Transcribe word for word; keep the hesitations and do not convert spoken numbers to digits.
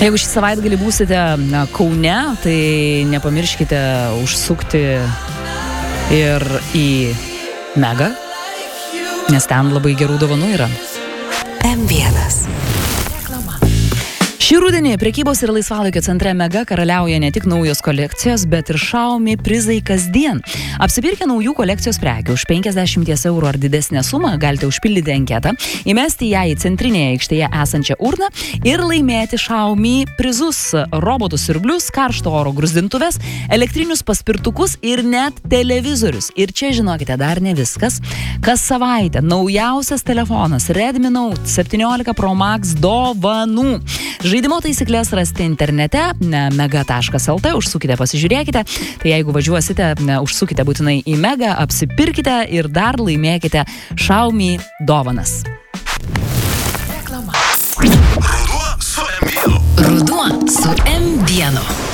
Jeigu šį savaitgalį būsite na, Kaune, tai nepamirškite užsukti ir į Mega, nes ten labai gerų dovanų yra. M vienas. Šį rudenį prekybos ir laisvalaikio centre Mega karaliauja ne tik naujos kolekcijos, bet ir Xiaomi prizai kasdien. Apsipirkę naujų kolekcijos prekių už penkiasdešimt eurų ar didesnę sumą galite užpildyti anketą, įmesti ją į centrinėje aikštėje esančią urną ir laimėti Xiaomi prizus - robotus siurblius, karšto oro gruzdintuves, elektrinius paspirtukus ir net televizorius. Ir čia, žinokite, dar ne viskas. Kas savaitę naujausias telefonas Redmi Note septyniolika Pro Max dovanų. Žaidimo taisyklės rasti internete mega taškas el t, užsukite, pasižiūrėkite. Tai jeigu važiuosite, užsukite būtinai į Mega, apsipirkite ir dar laimėkite Xiaomi dovanas. Reklama. Ruduo su M vienu. Ruduo su M vienu.